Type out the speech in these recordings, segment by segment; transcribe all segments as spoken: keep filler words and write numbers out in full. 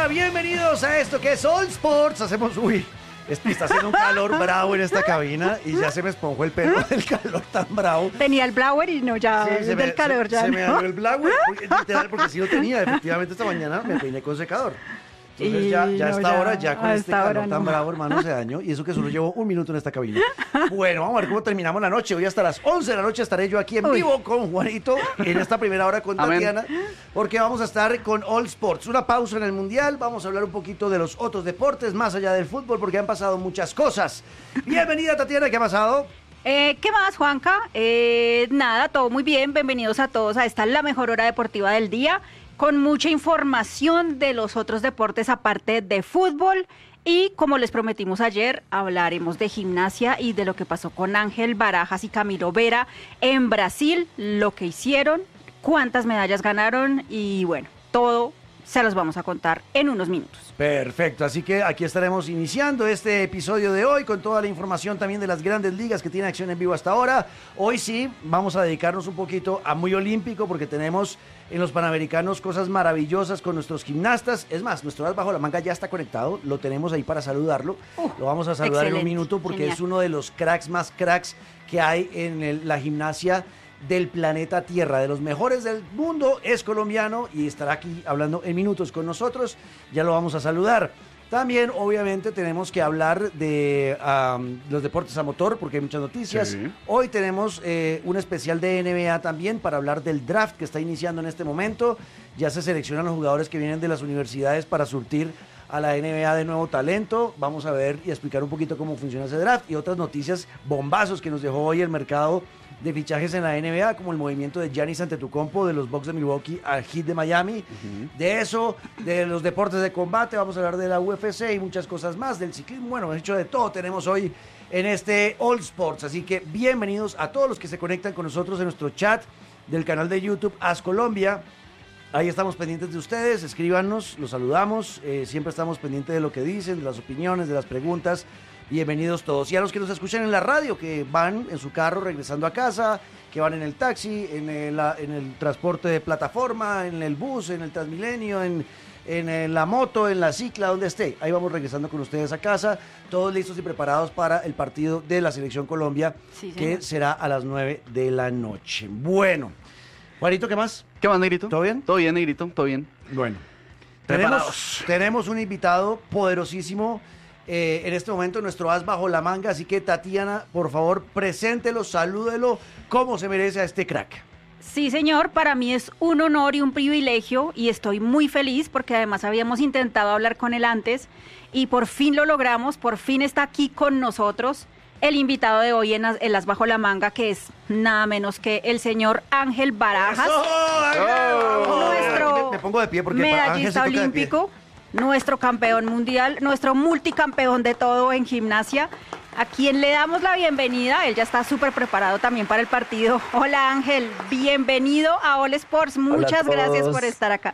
Hola, bienvenidos a esto que es All Sports. Hacemos, uy, está haciendo un calor bravo en esta cabina y ya se me esponjó el pelo del calor tan bravo. Tenía el blower y no, ya Sí, se del me, calor se, ya se no. me dañó el blower, porque, literal, porque sí lo tenía. Efectivamente, esta mañana me peiné con secador. Entonces Y ya, ya a no, esta ya, hora, ya con a este esta calor hora tan no. bravo, hermano, se dañó. Y eso que solo llevo un minuto en esta cabina. Bueno, vamos a ver cómo terminamos la noche. Hoy hasta las once de la noche estaré yo aquí en Uy. vivo con Juanito en esta primera hora con Amén. Tatiana, porque vamos a estar con All Sports. Una pausa en el Mundial, vamos a hablar un poquito de los otros deportes, más allá del fútbol, porque han pasado muchas cosas. Bienvenida, Tatiana, ¿qué ha pasado? Eh, ¿Qué más, Juanca? Eh, nada, todo muy bien. Bienvenidos a todos a esta La Mejor Hora Deportiva del Día, con mucha información de los otros deportes aparte de fútbol. Y como les prometimos ayer, hablaremos de gimnasia y de lo que pasó con Ángel Barajas y Camilo Vera en Brasil, lo que hicieron, cuántas medallas ganaron y bueno, todo se los vamos a contar en unos minutos. Perfecto, así que aquí estaremos iniciando este episodio de hoy con toda la información también de las grandes ligas que tiene acción en vivo hasta ahora. Hoy sí, vamos a dedicarnos un poquito a muy olímpico porque tenemos en los Panamericanos cosas maravillosas con nuestros gimnastas. Es más, nuestro as bajo la manga ya está conectado, lo tenemos ahí para saludarlo. Uh, lo vamos a saludar excelente, en un minuto porque genial. es uno de los cracks más cracks que hay en el- la gimnasia del planeta Tierra, de los mejores del mundo, es colombiano y estará aquí hablando en minutos con nosotros, ya lo vamos a saludar. También, obviamente, tenemos que hablar de um, los deportes a motor, porque hay muchas noticias. Sí. Hoy tenemos eh, un especial de N B A también para hablar del draft que está iniciando en este momento. Ya se seleccionan los jugadores que vienen de las universidades para surtir a la N B A de nuevo talento. Vamos a ver y explicar un poquito cómo funciona ese draft y otras noticias bombazos que nos dejó hoy el mercado de fichajes en la N B A, como el movimiento de Giannis Antetokounmpo de los Bucks de Milwaukee al Heat de Miami. Uh-huh. De eso, de los deportes de combate, vamos a hablar de la U F C y muchas cosas más, del ciclismo. Bueno, hemos hecho de todo, tenemos hoy en este All Sports. Así que bienvenidos a todos los que se conectan con nosotros en nuestro chat del canal de YouTube As Colombia. Ahí estamos pendientes de ustedes, escríbanos, los saludamos, eh, siempre estamos pendientes de lo que dicen, de las opiniones, de las preguntas. Bienvenidos todos. Y a los que nos escuchan en la radio, que van en su carro regresando a casa, que van en el taxi, en el, en el transporte de plataforma, en el bus, en el Transmilenio, en, en la moto, en la cicla, donde esté. Ahí vamos regresando con ustedes a casa, todos listos y preparados para el partido de la Selección Colombia, Sí, que señor. será a las nueve de la noche. Bueno, Juanito, ¿qué más? ¿Qué más, Negrito? ¿Todo bien? Todo bien, Negrito, todo bien. Bueno, Preparados. tenemos, tenemos un invitado poderosísimo eh, en este momento, nuestro as bajo la manga. Así que, Tatiana, por favor, preséntelo, salúdelo, como se merece a este crack. Sí, señor, para mí es un honor y un privilegio y estoy muy feliz porque además habíamos intentado hablar con él antes y por fin lo logramos, por fin está aquí con nosotros el invitado de hoy en As- el As Bajo la Manga, que es nada menos que el señor Ángel Barajas, ¡Eso, Ángel! ¡Vamos! Nuestro Me, me pongo de pie porque para Ángel se medallista toca de pie. olímpico, nuestro campeón mundial, nuestro multicampeón de todo en gimnasia, a quien le damos la bienvenida. Él ya está súper preparado también para el partido. Hola Ángel, bienvenido a All Sports. Muchas Hola a gracias todos. por estar acá.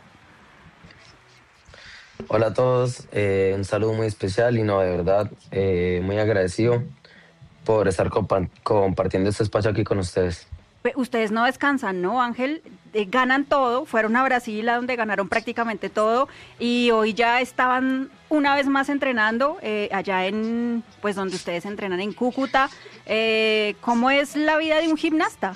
Hola a todos, eh, un saludo muy especial y no, de verdad, eh, muy agradecido por estar compa- compartiendo este espacio aquí con ustedes. Pe- Ustedes no descansan, ¿no, Ángel? Eh, ganan todo, fueron a Brasil a donde ganaron prácticamente todo y hoy ya estaban una vez más entrenando eh, allá en, pues donde ustedes entrenan en Cúcuta. Eh, ¿Cómo es la vida de un gimnasta?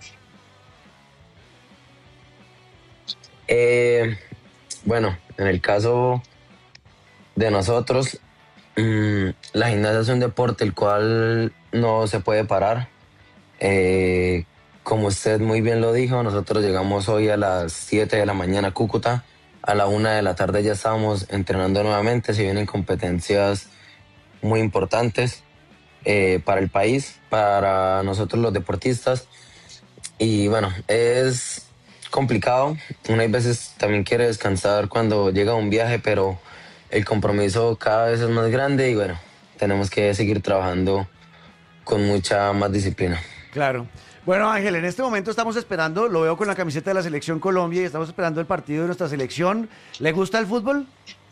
Eh, bueno, en el caso de nosotros, mmm, la gimnasia es un deporte el cual no se puede parar. Eh, como usted muy bien lo dijo, nosotros llegamos hoy a las siete de la mañana a Cúcuta. A la una de la tarde ya estábamos entrenando nuevamente. Se vienen competencias muy importantes eh, para el país, para nosotros los deportistas. Y bueno, es complicado. Una veces también quiere descansar cuando llega un viaje, pero el compromiso cada vez es más grande y bueno, tenemos que seguir trabajando con mucha más disciplina. Claro. Bueno, Ángel, en este momento estamos esperando, lo veo con la camiseta de la Selección Colombia y estamos esperando el partido de nuestra selección. ¿Le gusta el fútbol?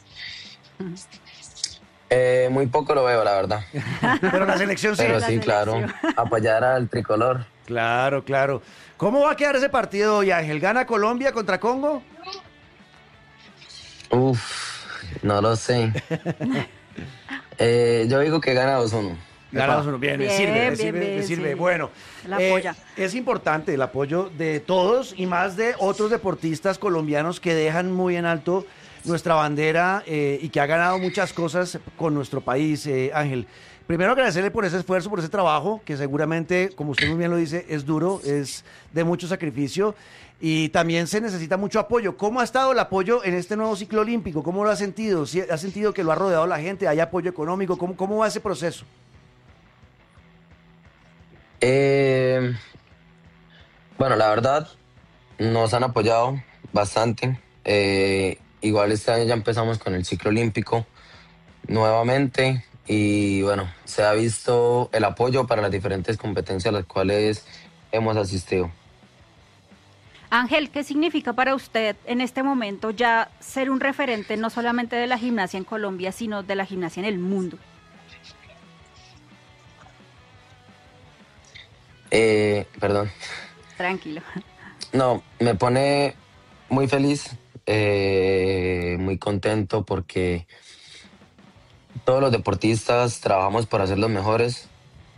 Eh, muy poco lo veo, la verdad. Pero la selección sí. Pero la sí, claro, selección. apoyar al tricolor. Claro, claro. ¿Cómo va a quedar ese partido hoy, Ángel? ¿Gana Colombia contra Congo? Uf, No lo sé. eh, yo digo que gana dos uno. Ganados uno. Bien, Bien, me sirve, me bien, sirve, bien, me sirve. sí. Bueno, La eh, apoya. es importante el apoyo de todos y más de otros deportistas colombianos que dejan muy en alto nuestra bandera eh, y que ha ganado muchas cosas con nuestro país, eh, Ángel. Primero agradecerle por ese esfuerzo, por ese trabajo, que seguramente, como usted muy bien lo dice, es duro, es de mucho sacrificio y también se necesita mucho apoyo. ¿Cómo ha estado el apoyo en este nuevo ciclo olímpico? ¿Cómo lo ha sentido? ¿Sí ¿Ha sentido que lo ha rodeado la gente? ¿Hay apoyo económico? ¿Cómo, cómo va ese proceso? Eh, bueno, la verdad, nos han apoyado bastante. Eh, igual este año ya empezamos con el ciclo olímpico nuevamente y bueno, se ha visto el apoyo para las diferentes competencias a las cuales hemos asistido. Ángel, ¿qué significa para usted en este momento ya ser un referente no solamente de la gimnasia en Colombia, sino de la gimnasia en el mundo? Eh, perdón. Tranquilo. No, me pone muy feliz, eh, muy contento porque todos los deportistas trabajamos para ser los mejores.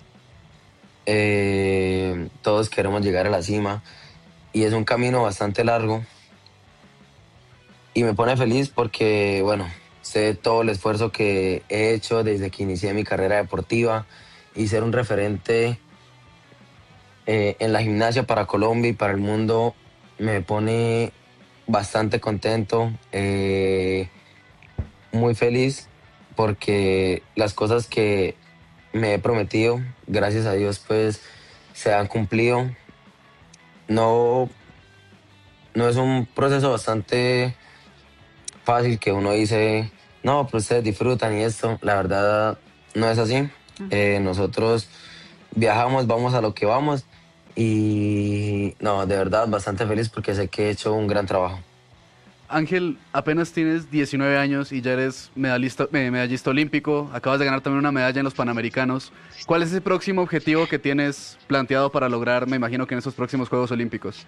Eh, todos queremos llegar a la cima y es un camino bastante largo. Y me pone feliz porque, bueno, sé todo el esfuerzo que he hecho desde que inicié mi carrera deportiva y ser un referente eh, en la gimnasia para Colombia y para el mundo me pone bastante contento, eh, muy feliz porque las cosas que me he prometido, gracias a Dios, pues se han cumplido. No, no es un proceso bastante fácil que uno dice, no, pues ustedes disfrutan y esto. La verdad no es así. Eh, nosotros viajamos, vamos a lo que vamos y no, de verdad bastante feliz porque sé que he hecho un gran trabajo. Ángel, apenas tienes diecinueve años y ya eres medallista, eh, medallista olímpico, acabas de ganar también una medalla en los Panamericanos. ¿Cuál es ese próximo objetivo que tienes planteado para lograr, me imagino que en esos próximos Juegos Olímpicos?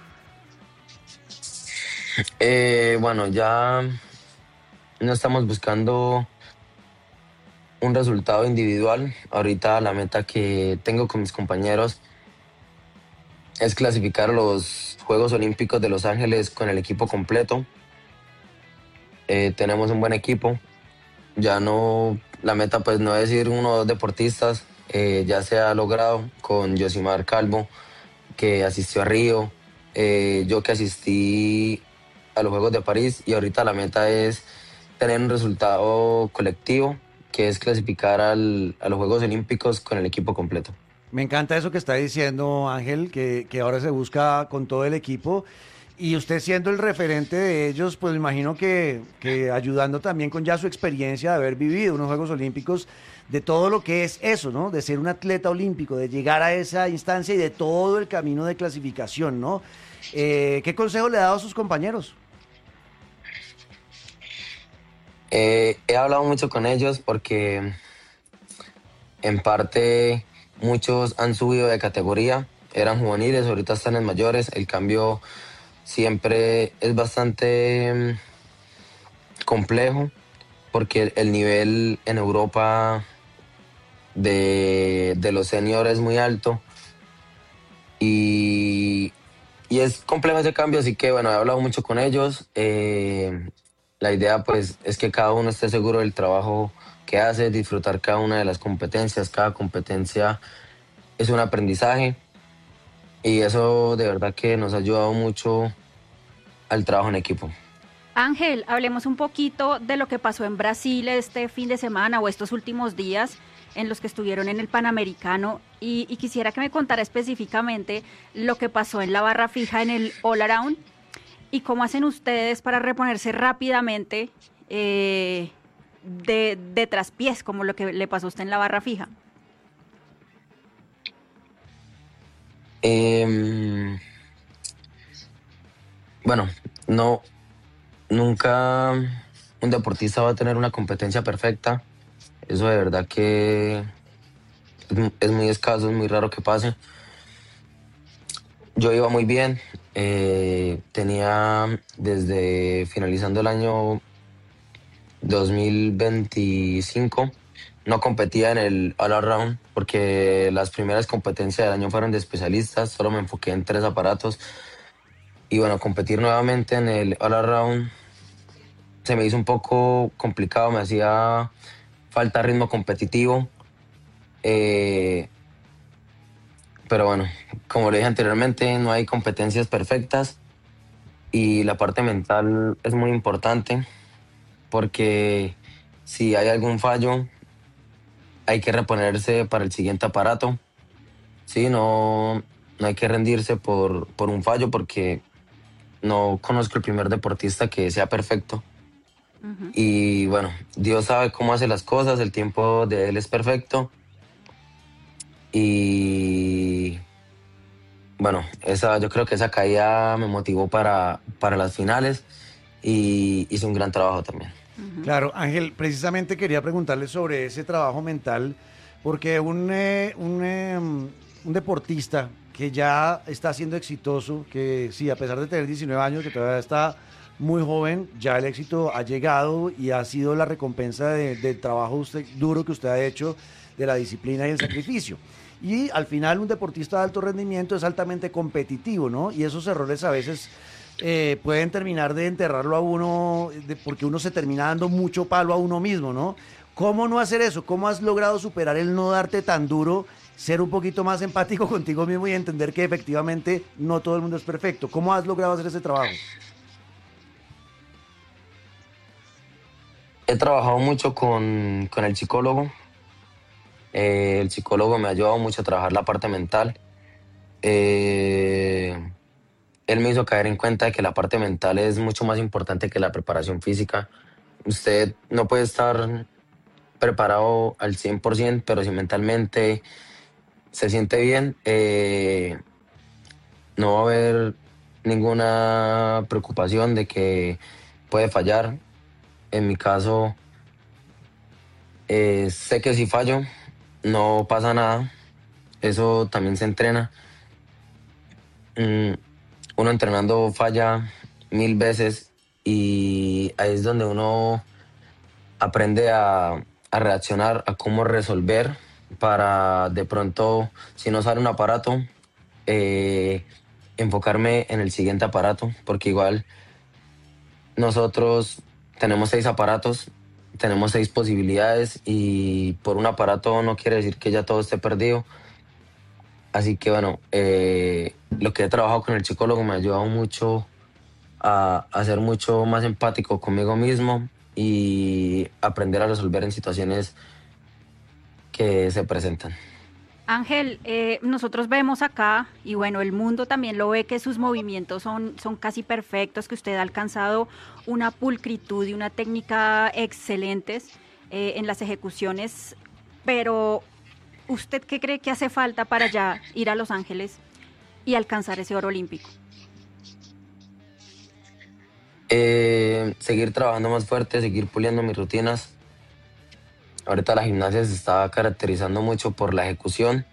Eh, bueno, ya no estamos buscando un resultado individual. Ahorita la meta que tengo con mis compañeros es clasificar a los Juegos Olímpicos de Los Ángeles con el equipo completo. Eh, tenemos un buen equipo. Ya no, la meta pues no es ir uno o dos deportistas. Eh, ya se ha logrado con Yosimar Calvo, que asistió a Río, eh, yo que asistí a los Juegos de París y ahorita la meta es tener un resultado colectivo, que es clasificar al, a los Juegos Olímpicos con el equipo completo. Me encanta eso que está diciendo Ángel, que, que ahora se busca con todo el equipo. Y usted siendo el referente de ellos, pues me imagino que, que ayudando también con ya su experiencia de haber vivido unos Juegos Olímpicos, de todo lo que es eso, ¿no? De ser un atleta olímpico, de llegar a esa instancia y de todo el camino de clasificación, ¿no? Eh, ¿Qué consejo le ha dado a sus compañeros? Eh, he hablado mucho con ellos porque en parte muchos han subido de categoría, eran juveniles, ahorita están en mayores, el cambio siempre es bastante mm, complejo porque el nivel en Europa de, de los seniors es muy alto y, y es complejo ese cambio, así que bueno, he hablado mucho con ellos. Eh, la idea pues es que cada uno esté seguro del trabajo que hace, disfrutar cada una de las competencias, cada competencia es un aprendizaje y eso de verdad que nos ha ayudado mucho al trabajo en equipo. Ángel, hablemos un poquito de lo que pasó en Brasil este fin de semana o estos últimos días en los que estuvieron en el Panamericano y, y quisiera que me contara específicamente lo que pasó en la barra fija en el All Around y cómo hacen ustedes para reponerse rápidamente eh, de, de traspiés, como lo que le pasó a usted en la barra fija. Eh, bueno, no, nunca un deportista va a tener una competencia perfecta. Eso de verdad que es, es muy escaso, es muy raro que pase. Yo iba muy bien, eh, tenía desde finalizando el año dos mil veinticinco no competía en el All Around porque las primeras competencias del año fueron de especialistas, solo me enfoqué en tres aparatos. Y bueno, competir nuevamente en el All Around se me hizo un poco complicado, me hacía falta ritmo competitivo. Eh, pero bueno, como le dije anteriormente, no hay competencias perfectas y la parte mental es muy importante porque si hay algún fallo, hay que reponerse para el siguiente aparato. Sí, no, no hay que rendirse por, por un fallo porque no conozco el primer deportista que sea perfecto. Ujú. Y bueno, Dios sabe cómo hace las cosas, el tiempo de Él es perfecto. Y bueno, esa, yo creo que esa caída me motivó para, para las finales y hice un gran trabajo también. Claro, Ángel, precisamente quería preguntarle sobre ese trabajo mental, porque un, eh, un, eh, un deportista que ya está siendo exitoso, que sí, a pesar de tener diecinueve años, que todavía está muy joven, ya el éxito ha llegado y ha sido la recompensa de- del trabajo usted- duro que usted ha hecho, de la disciplina y el sacrificio. Y al final un deportista de alto rendimiento es altamente competitivo, ¿no? Y esos errores a veces eh, pueden terminar de enterrarlo a uno, de- porque uno se termina dando mucho palo a uno mismo, ¿no? ¿Cómo no hacer eso? ¿Cómo has logrado superar el no darte tan duro, ser un poquito más empático contigo mismo y entender que efectivamente no todo el mundo es perfecto? ¿Cómo has logrado hacer ese trabajo? He trabajado mucho con, con el psicólogo. Eh, el psicólogo me ha ayudado mucho a trabajar la parte mental. Eh, Él me hizo caer en cuenta de que la parte mental es mucho más importante que la preparación física. Usted no puede estar preparado al cien por ciento, pero si mentalmente se siente bien, eh, no va a haber ninguna preocupación de que puede fallar. En mi caso, eh, sé que si fallo, no pasa nada. Eso también se entrena. Mm, Uno entrenando falla mil veces y ahí es donde uno aprende a, a reaccionar, a cómo resolver para de pronto, si no sale un aparato, eh, enfocarme en el siguiente aparato, porque igual nosotros tenemos seis aparatos, tenemos seis posibilidades y por un aparato no quiere decir que ya todo esté perdido. Así que bueno, eh, lo que he trabajado con el psicólogo me ha ayudado mucho a, a ser mucho más empático conmigo mismo y aprender a resolver en situaciones que se presentan. Ángel, eh, nosotros vemos acá, y bueno, el mundo también lo ve, que sus movimientos son, son casi perfectos, que usted ha alcanzado una pulcritud y una técnica excelentes eh, en las ejecuciones, pero ¿usted qué cree que hace falta para ya ir a Los Ángeles y alcanzar ese oro olímpico? Eh, seguir trabajando más fuerte, seguir puliendo mis rutinas. Ahorita la gimnasia se está caracterizando mucho por la ejecución.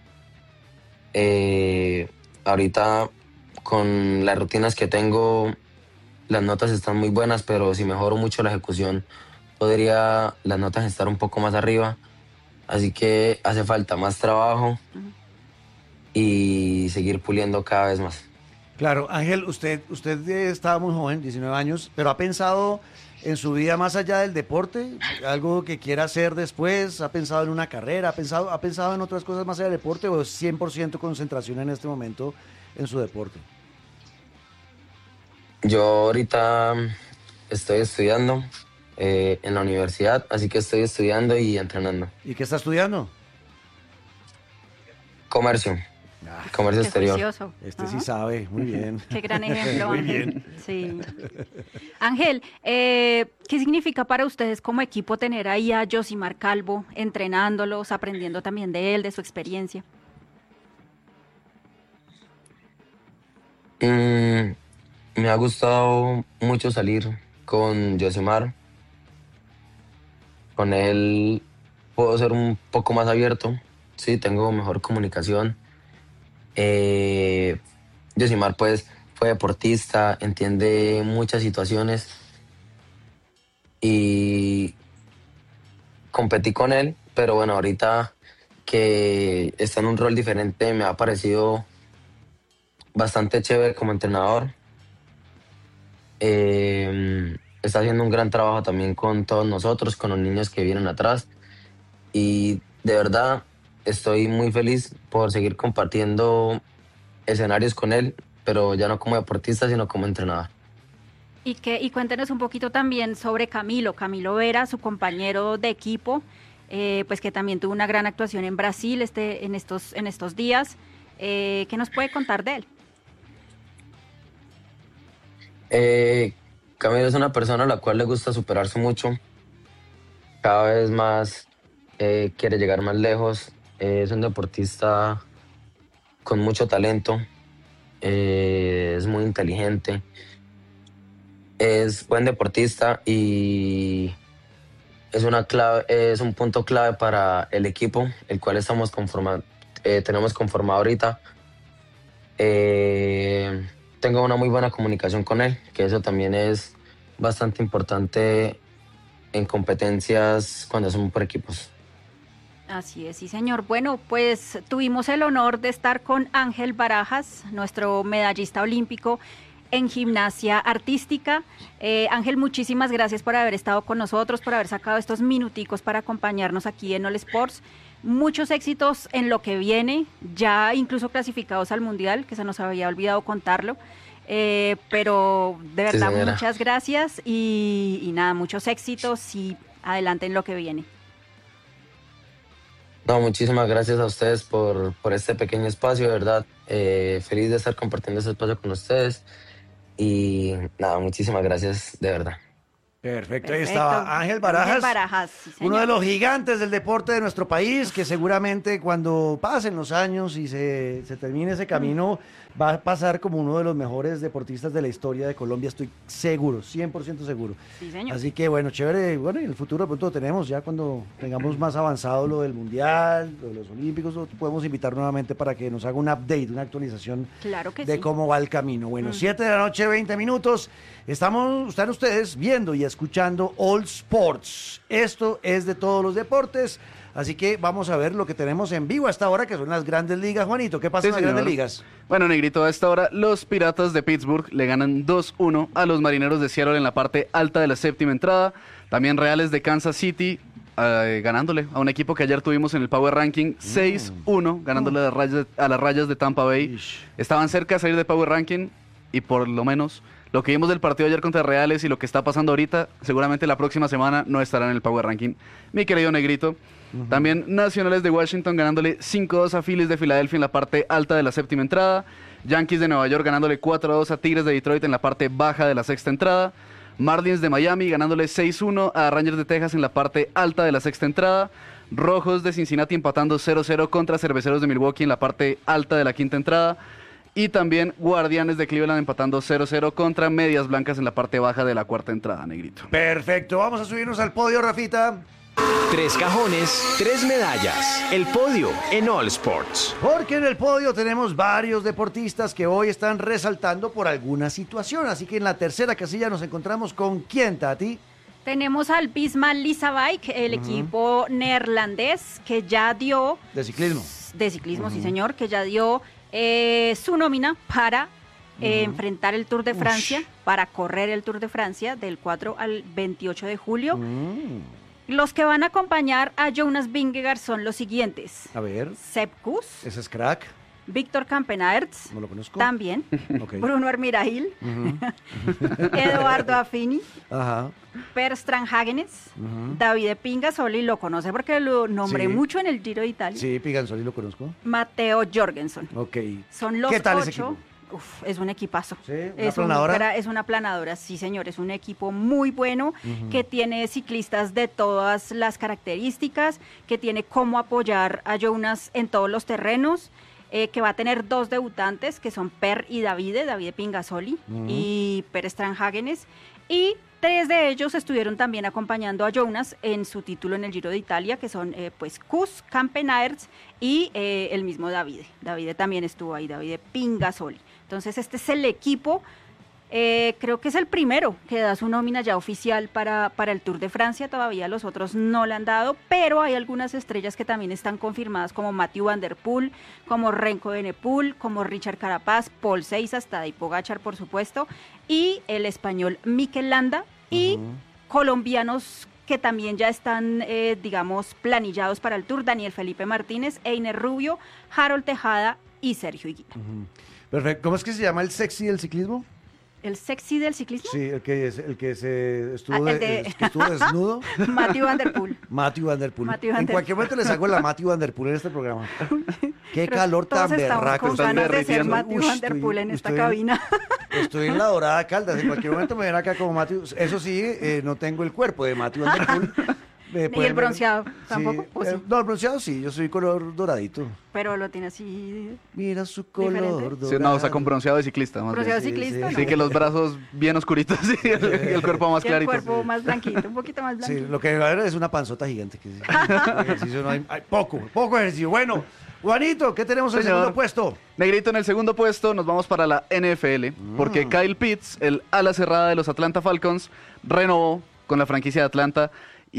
Eh, Ahorita con las rutinas que tengo, las notas están muy buenas, pero si mejoro mucho la ejecución, podría las notas estar un poco más arriba. Así que hace falta más trabajo y seguir puliendo cada vez más. Claro, Ángel, usted, usted eh, estaba muy joven, diecinueve años, pero ¿ha pensado en su vida más allá del deporte? ¿Algo que quiera hacer después? ¿Ha pensado en una carrera? ¿Ha pensado, ha pensado en otras cosas más allá del deporte o es cien por ciento concentración en este momento en su deporte? Yo ahorita estoy estudiando eh, en la universidad, así que estoy estudiando y entrenando. ¿Y qué está estudiando? Comercio, comercio Qué exterior. juicioso. Este sí Ajá. sabe, muy bien. Qué gran ejemplo, Muy Ángel. bien. Sí. Ángel, eh, ¿qué significa para ustedes como equipo tener ahí a Josimar Calvo entrenándolos, aprendiendo también de él, de su experiencia? Mm, Me ha gustado mucho salir con Josimar. Con él puedo ser un poco más abierto, sí, tengo mejor comunicación. Eh, Josimar pues fue deportista, entiende muchas situaciones y competí con él, pero bueno, ahorita que está en un rol diferente me ha parecido bastante chévere como entrenador. Eh, está haciendo un gran trabajo también con todos nosotros, con los niños que vienen atrás. Y de verdad estoy muy feliz por seguir compartiendo escenarios con él, pero ya no como deportista, sino como entrenador. Y, que, y cuéntenos un poquito también sobre Camilo, Camilo Vera, su compañero de equipo, eh, pues que también tuvo una gran actuación en Brasil este, en, estos, en estos días. Eh, ¿Qué nos puede contar de él? Eh, Camilo es una persona a la cual le gusta superarse mucho. Cada vez más eh, quiere llegar más lejos. Eh, es un deportista con mucho talento. Eh, es muy inteligente. Es buen deportista y es, una clave, es un punto clave para el equipo, el cual estamos conforma, eh, tenemos conformado ahorita. Eh, tengo una muy buena comunicación con él, que eso también es bastante importante en competencias cuando son por equipos. Así es, sí señor. Bueno, pues tuvimos el honor de estar con Ángel Barajas, nuestro medallista olímpico en gimnasia artística. Eh, Ángel, muchísimas gracias por haber estado con nosotros, por haber sacado estos minuticos para acompañarnos aquí en All Sports. Muchos éxitos en lo que viene, ya incluso clasificados al Mundial, que se nos había olvidado contarlo. Eh, pero de verdad, sí, muchas gracias y, y nada, muchos éxitos y adelante en lo que viene. No, muchísimas gracias a ustedes por, por este pequeño espacio, de verdad. Eh, feliz de estar compartiendo este espacio con ustedes. Y nada, muchísimas gracias, de verdad. Perfecto, ahí estaba Ángel Barajas, Ángel Barajas sí, uno de los gigantes del deporte de nuestro país, que seguramente cuando pasen los años y se, se termine ese camino, va a pasar como uno de los mejores deportistas de la historia de Colombia, estoy seguro, cien por ciento seguro. Sí, señor. Así que bueno, chévere, bueno, y en el futuro de pronto lo tenemos, ya cuando tengamos más avanzado lo del Mundial, lo de los Olímpicos, podemos invitar nuevamente para que nos haga un update, una actualización claro que de sí. cómo va el camino. Bueno, siete de la noche, veinte minutos, estamos, están ustedes viendo y escuchando All Sports. Esto es de todos los deportes, así que vamos a ver lo que tenemos en vivo a esta hora, que son las grandes ligas. Juanito, ¿qué pasa sí, en las señor. grandes ligas? Bueno, Negrito, a esta hora los Piratas de Pittsburgh le ganan dos uno a los Marineros de Seattle en la parte alta de la séptima entrada. También Reales de Kansas City eh, ganándole a un equipo que ayer tuvimos en el Power Ranking seis uno, ganándole a las rayas, a las rayas de Tampa Bay. Ish. Estaban cerca de salir de Power Ranking y por lo menos lo que vimos del partido ayer contra Reales y lo que está pasando ahorita, seguramente la próxima semana no estará en el Power Ranking, mi querido Negrito. Uh-huh. También Nacionales de Washington ganándole cinco dos a Phillies de Filadelfia en la parte alta de la séptima entrada. Yankees de Nueva York ganándole cuatro a dos a Tigres de Detroit en la parte baja de la sexta entrada. Marlins de Miami ganándole seis uno a Rangers de Texas en la parte alta de la sexta entrada. Rojos de Cincinnati empatando cero cero contra Cerveceros de Milwaukee en la parte alta de la quinta entrada. Y también Guardianes de Cleveland empatando cero cero contra Medias Blancas en la parte baja de la cuarta entrada, Negrito. Perfecto, vamos a subirnos al podio, Rafita. Tres cajones, tres medallas. El podio en All Sports. Porque en el podio tenemos varios deportistas que hoy están resaltando por alguna situación. Así que en la tercera casilla nos encontramos con ¿quién, Tati? Tenemos al Visma Leasebike, el uh-huh. equipo neerlandés que ya dio... De ciclismo. De ciclismo, uh-huh. sí señor, que ya dio eh, su nómina para eh, uh-huh. enfrentar el Tour de Francia, Ush. para correr el Tour de Francia del cuatro al veintiocho de julio. Uh-huh. Los que van a acompañar a Jonas Vingegaard son los siguientes. A ver. Sepp Kuss. Ese es crack. Víctor Campenaerts. No lo conozco. También. Okay. Bruno Armirail. Uh-huh. Eduardo Affini. Ajá. Per Strandhagenes. Uh-huh. Davide Pingasoli, lo conoce porque lo nombré sí. mucho en el Giro de Italia. Sí, Pingasoli lo conozco. Matteo Jorgensen. Ok. Son los ¿Qué tal ocho. ese equipo? Uf, es un equipazo. ¿Sí? ¿Una es planadora? Un, es una planadora, sí señor, es un equipo muy bueno, uh-huh. que tiene ciclistas de todas las características, que tiene cómo apoyar a Jonas en todos los terrenos, eh, que va a tener dos debutantes, que son Per y Davide, Davide Pingasoli uh-huh. y Per Strandhagenes, y tres de ellos estuvieron también acompañando a Jonas en su título en el Giro de Italia, que son eh, pues Kuss, Campenaerts y eh, el mismo Davide. Davide también estuvo ahí, Davide Pingasoli. Entonces este es el equipo Eh, creo que es el primero que da su nómina ya oficial para, para el Tour de Francia, todavía los otros no le han dado, pero hay algunas estrellas que también están confirmadas como Mathieu Van Der Poel, como Renko Evenepoel, como Richard Carapaz, Paul Seiza, Tadej Pogačar por supuesto, y el español Mikel Landa, y uh-huh. colombianos que también ya están, eh, digamos, planillados para el Tour, Daniel Felipe Martínez, Einer Rubio, Harold Tejada y Sergio Higuita. Uh-huh. Perfecto. ¿Cómo es que se llama el sexy del ciclismo? ¿El sexy del ciclismo? Sí, el que, el que se estuvo, ah, de, de... el que estuvo desnudo. Mathieu Van Der Poel. Mathieu Van Der Poel. Mathieu Van en Der... cualquier momento les hago la Mathieu Van Der Poel en este programa. Qué Pero calor tan berraco. Con ganas de ser Mathieu Van Der Poel en esta estoy, cabina. Estoy en la Dorada Caldas. En cualquier momento me ven acá como Mathieu. Eso sí, eh, no tengo el cuerpo de Mathieu Van Der Poel. Eh, ¿Y el bronceado ver, tampoco? Sí, eh, sí? No, el bronceado sí, yo soy color doradito. Pero lo tiene así. Mira su color dorado. Sí, no, o sea, con bronceado de ciclista. Más bronceado bien. ciclista. Sí, no. sí, que los brazos bien oscuritos y el, el cuerpo más y clarito. El cuerpo sí. más blanquito, un poquito más blanquito. Sí, lo que va a haber es una panzota gigante. Que sí. ejercicio no hay, hay poco, poco ejercicio. Bueno, Juanito, ¿qué tenemos en el segundo puesto? Negrito, en el segundo puesto nos vamos para la N F L, mm. porque Kyle Pitts, el ala cerrada de los Atlanta Falcons, renovó con la franquicia de Atlanta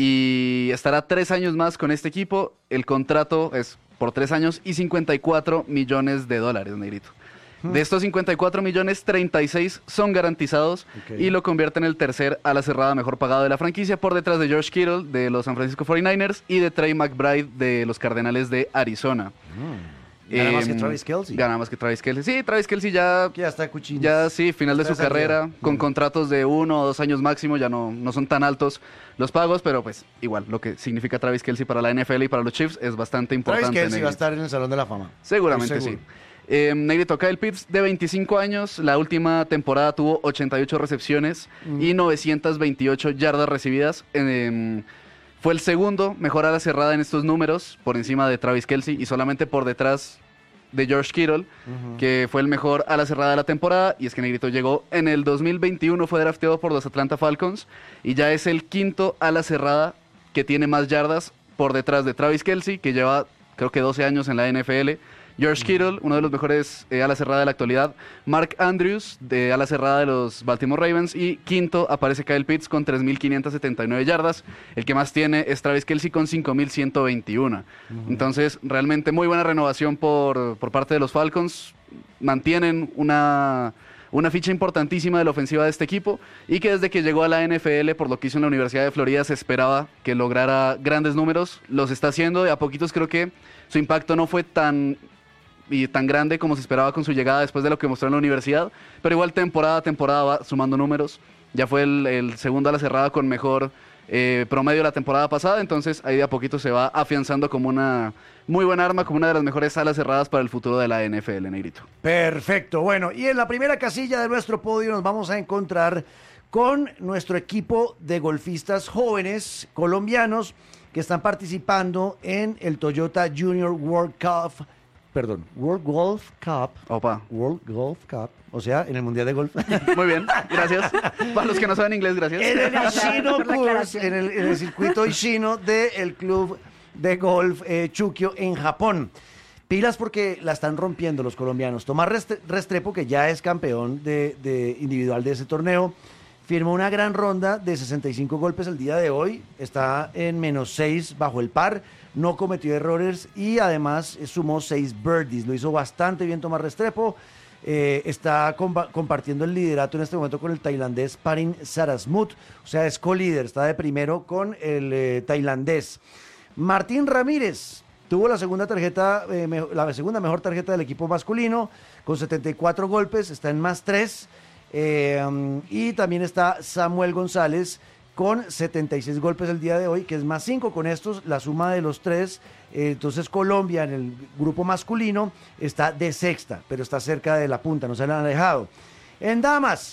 y estará tres años más con este equipo. El contrato es por tres años y cincuenta y cuatro millones de dólares, Negrito. Hmm. De estos cincuenta y cuatro millones, treinta y seis son garantizados okay. y lo convierte en el tercer ala cerrada mejor pagado de la franquicia, por detrás de George Kittle de los San Francisco cuarenta y nueve ers y de Trey McBride de los Cardenales de Arizona. Hmm. Gana eh, más que Travis Kelce. Gana más que Travis Kelce. Sí, Travis Kelce ya... Que ya está cuchillo. Ya sí, final de su carrera, salida. Con mm. contratos de uno o dos años máximo, ya no, no son tan altos los pagos, pero pues igual, lo que significa Travis Kelce para la N F L y para los Chiefs es bastante importante. Travis Kelce va a estar en el Salón de la Fama. Seguramente sí. Eh, Negrito, Kyle Pitts, de veinticinco años, la última temporada tuvo ochenta y ocho recepciones mm. y novecientas veintiocho yardas recibidas. Eh, Fue el segundo mejor ala cerrada en estos números, por encima de Travis Kelce y solamente por detrás de George Kittle, uh-huh. que fue el mejor ala cerrada de la temporada. Y es que Negrito llegó en el dos mil veintiuno, fue drafteado por los Atlanta Falcons y ya es el quinto ala cerrada que tiene más yardas por detrás de Travis Kelce, que lleva creo que doce años en la N F L. George Kittle, uno de los mejores eh, ala cerrada de la actualidad. Mark Andrews, de ala cerrada de los Baltimore Ravens. Y quinto aparece Kyle Pitts con tres mil quinientas setenta y nueve yardas. El que más tiene es Travis Kelce con cinco mil ciento veintiuno. Uh-huh. Entonces, realmente muy buena renovación por, por parte de los Falcons. Mantienen una... una ficha importantísima de la ofensiva de este equipo y que desde que llegó a la N F L, por lo que hizo en la Universidad de Florida, se esperaba que lograra grandes números. Los está haciendo, de a poquitos creo que su impacto no fue tan... y tan grande como se esperaba con su llegada después de lo que mostró en la universidad, pero igual temporada a temporada va sumando números. Ya fue el, el segundo a la cerrada con mejor eh, promedio la temporada pasada, entonces ahí de a poquito se va afianzando como una muy buena arma, como una de las mejores alas cerradas para el futuro de la N F L, Negrito. Perfecto, bueno, y en la primera casilla de nuestro podio nos vamos a encontrar con nuestro equipo de golfistas jóvenes colombianos que están participando en el Toyota Junior World Cup. Perdón, World Golf Cup. Opa. World Golf Cup. O sea, en el Mundial de Golf. Muy bien, gracias. Para los que no saben inglés, gracias. En el Ishino Course, en el, en el circuito Ishino del Club de Golf eh, Chukio en Japón. Pilas porque la están rompiendo los colombianos. Tomás Restrepo, que ya es campeón de, de individual de ese torneo, firmó una gran ronda de sesenta y cinco golpes el día de hoy. Está en menos seis bajo el par. No cometió errores y además sumó seis birdies. Lo hizo bastante bien Tomás Restrepo. Eh, está compa- compartiendo el liderato en este momento con el tailandés Parin Sarasmut. O sea, es co-líder, está de primero con el eh, tailandés. Martín Ramírez tuvo la segunda tarjeta, eh, me- la segunda mejor tarjeta del equipo masculino con setenta y cuatro golpes, está en más tres. Eh, um, y también está Samuel González con setenta y seis golpes el día de hoy, que es más cinco con estos, la suma de los tres. Eh, entonces Colombia en el grupo masculino está de sexta, pero está cerca de la punta, no se le han alejado. En damas,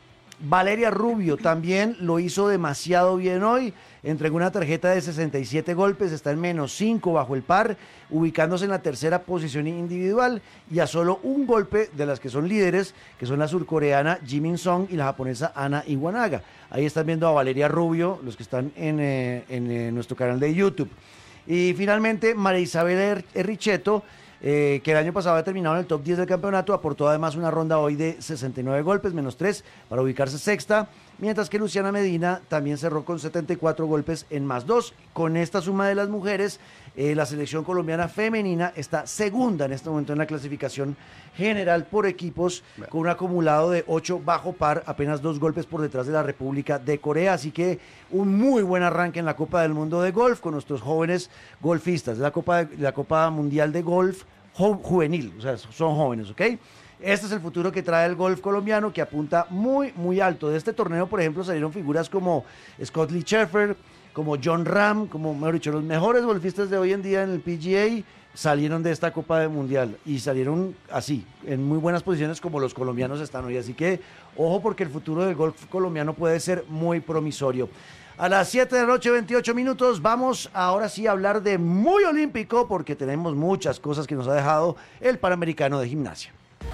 Valeria Rubio también lo hizo demasiado bien hoy, entregó una tarjeta de sesenta y siete golpes, está en menos cinco bajo el par, ubicándose en la tercera posición individual y a solo un golpe de las que son líderes, que son la surcoreana Jimin Song y la japonesa Ana Iwanaga. Ahí están viendo a Valeria Rubio, los que están en, eh, en eh, nuestro canal de YouTube. Y finalmente, María Isabel Enricheto eh, que el año pasado había terminado en el top diez del campeonato, aportó además una ronda hoy de sesenta y nueve golpes, menos tres, para ubicarse sexta, mientras que Luciana Medina también cerró con setenta y cuatro golpes en más dos. Con esta suma de las mujeres, eh, la selección colombiana femenina está segunda en este momento en la clasificación general por equipos, con un acumulado de ocho bajo par, apenas dos golpes por detrás de la República de Corea, así que un muy buen arranque en la Copa del Mundo de Golf con nuestros jóvenes golfistas, la Copa, de, la Copa Mundial de Golf jo, juvenil, o sea, son jóvenes, ¿ok? Este es el futuro que trae el golf colombiano, que apunta muy, muy alto. De este torneo, por ejemplo, salieron figuras como Scott Lee Scheffler, como John Ram, como, mejor dicho, los mejores golfistas de hoy en día en el P G A salieron de esta Copa del Mundial y salieron así, en muy buenas posiciones como los colombianos están hoy. Así que, ojo, porque el futuro del golf colombiano puede ser muy promisorio. A las siete de la noche, veintiocho minutos, vamos ahora sí a hablar de muy olímpico, porque tenemos muchas cosas que nos ha dejado el Panamericano de Gimnasia.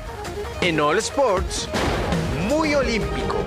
En All Sports, muy olímpico.